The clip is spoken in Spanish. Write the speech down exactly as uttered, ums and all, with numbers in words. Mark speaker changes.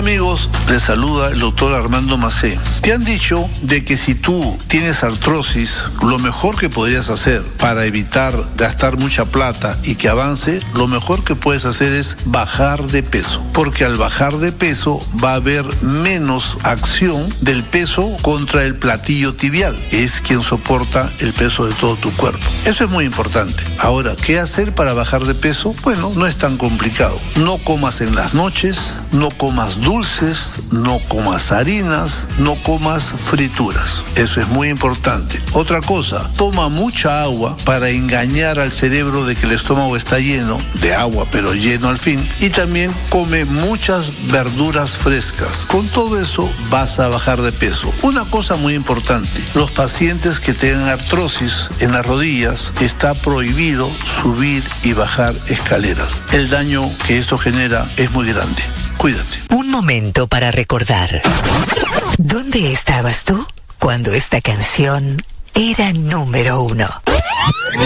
Speaker 1: Hola amigos, les saluda el doctor Armando Macé. Te han dicho de que si tú tienes artrosis, lo mejor que podrías hacer para evitar gastar mucha plata y que avance, lo mejor que puedes hacer es bajar de peso. Porque al bajar de peso va a haber menos acción del peso contra el platillo tibial, que es quien soporta el peso de todo tu cuerpo. Eso es muy importante. Ahora, ¿qué hacer para bajar de peso? Bueno, no es tan complicado. No comas en las noches, no comas dulces, no comas harinas, no comas frituras. Eso es muy importante. Otra cosa, toma mucha agua para engañar al cerebro de que el estómago está lleno de agua, pero lleno al fin. Y también come muchas verduras frescas. Con todo eso vas a bajar de peso. Una cosa muy importante, los pacientes que tengan artrosis en las rodillas, está prohibido subir y bajar escaleras. El daño que esto genera es muy grande. Cuídate.
Speaker 2: Un momento para recordar. ¿Dónde estabas tú cuando esta canción era número uno?